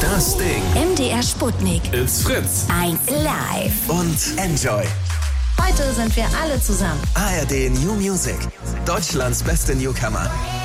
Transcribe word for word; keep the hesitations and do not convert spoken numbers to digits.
Das Ding. M D R Sputnik. It's Fritz. Ein Live. Und Enjoy. Heute sind wir alle zusammen. A R D New Music. Deutschlands beste Newcomer.